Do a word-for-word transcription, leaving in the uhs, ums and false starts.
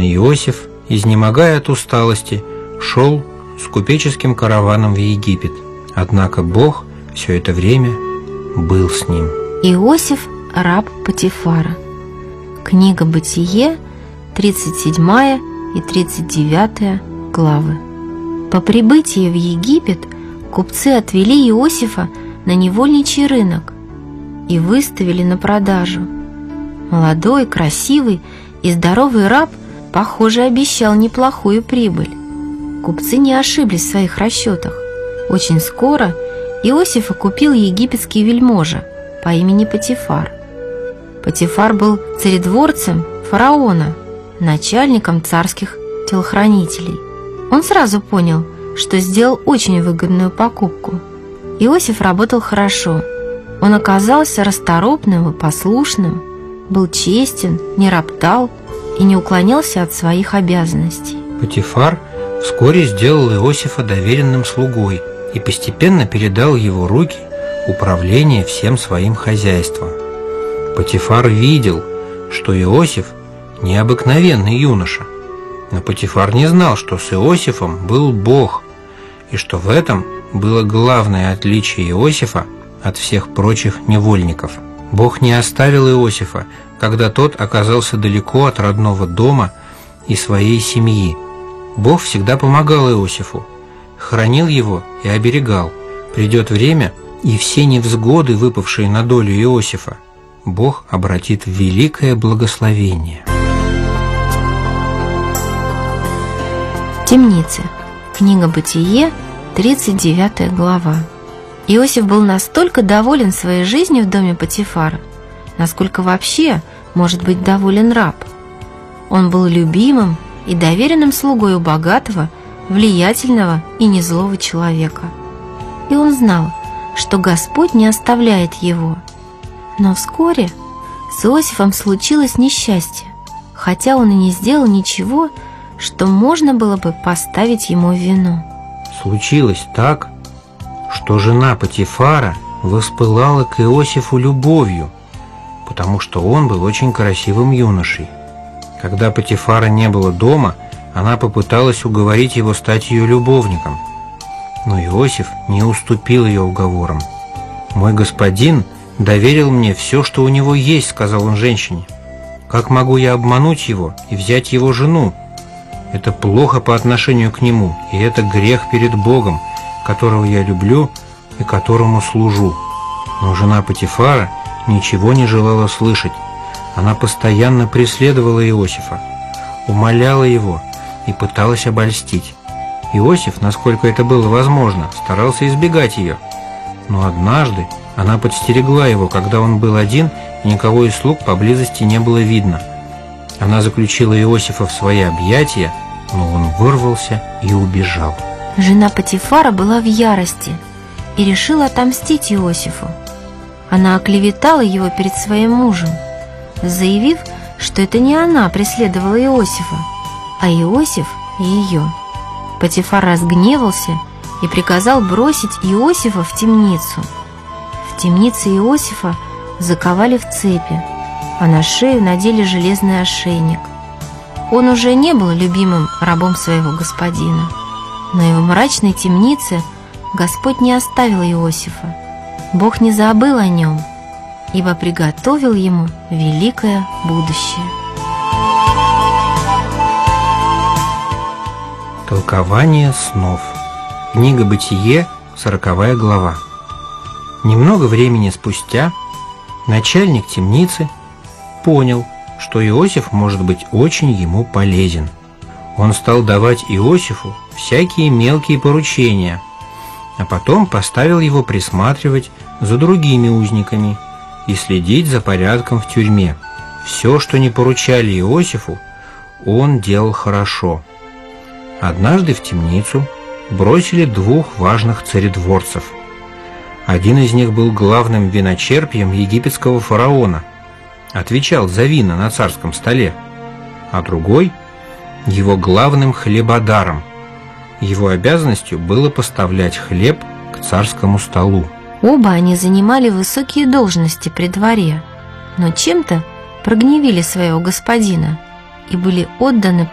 Иосиф, изнемогая от усталости, шел с купеческим караваном в Египет. Однако Бог все это время был с ним. Иосиф, раб Потифара. Книга Бытие, тридцать седьмая и тридцать девятая главы. По прибытии в Египет купцы отвели Иосифа на невольничий рынок и выставили на продажу. Молодой, красивый и здоровый раб, похоже, обещал неплохую прибыль. Купцы не ошиблись в своих расчетах. Очень скоро Иосифа купил египетский вельможа по имени Потифар. Потифар был царедворцем фараона, начальником царских телохранителей. Он сразу понял, что сделал очень выгодную покупку. Иосиф работал хорошо. Он оказался расторопным и послушным, был честен, не роптал и не уклонялся от своих обязанностей. Потифар вскоре сделал Иосифа доверенным слугой и постепенно передал его руки управление всем своим хозяйством. Потифар видел, что Иосиф необыкновенный юноша, но Потифар не знал, что с Иосифом был Бог, и что в этом было главное отличие Иосифа от всех прочих невольников. Бог не оставил Иосифа, когда тот оказался далеко от родного дома и своей семьи. Бог всегда помогал Иосифу, хранил его и оберегал. Придет время, и все невзгоды, выпавшие на долю Иосифа, Бог обратит в великое благословение. Темница. Книга Бытие, тридцать девятая глава. Иосиф был настолько доволен своей жизнью в доме Потифара, насколько вообще может быть доволен раб. Он был любимым и доверенным слугой у богатого, влиятельного и незлого человека. И он знал, что Господь не оставляет его. Но вскоре с Иосифом случилось несчастье, хотя он и не сделал ничего, что можно было бы поставить ему в вину. Случилось так, что жена Потифара воспылала к Иосифу любовью, потому что он был очень красивым юношей. Когда Потифара не было дома, она попыталась уговорить его стать ее любовником, но Иосиф не уступил ее уговорам. «Мой господин доверил мне все, что у него есть», — сказал он женщине. «Как могу я обмануть его и взять его жену? Это плохо по отношению к нему, и это грех перед Богом, которого я люблю и которому служу». Но жена Потифара ничего не желала слышать. Она постоянно преследовала Иосифа, умоляла его и пыталась обольстить. Иосиф, насколько это было возможно, старался избегать ее. Но однажды она подстерегла его, когда он был один, и никого из слуг поблизости не было видно. Она заключила Иосифа в свои объятия, но он вырвался и убежал. Жена Потифара была в ярости и решила отомстить Иосифу. Она оклеветала его перед своим мужем, заявив, что это не она преследовала Иосифа, а Иосиф ее. Потифар разгневался и приказал бросить Иосифа в темницу. В темнице Иосифа заковали в цепи, а на шею надели железный ошейник. Он уже не был любимым рабом своего господина, но и в мрачной темнице Господь не оставил Иосифа. Бог не забыл о нем, ибо приготовил ему великое будущее. Толкование снов. Книга Бытие, сороковая глава. Немного времени спустя начальник темницы понял, что Иосиф может быть очень ему полезен. Он стал давать Иосифу всякие мелкие поручения, а потом поставил его присматривать за другими узниками и следить за порядком в тюрьме. Все, что не поручали Иосифу, он делал хорошо. Однажды в темницу бросили двух важных царедворцев. Один из них был главным виночерпием египетского фараона, отвечал за вина на царском столе, а другой – его главным хлебодаром. Его обязанностью было поставлять хлеб к царскому столу. Оба они занимали высокие должности при дворе, но чем-то прогневили своего господина и были отданы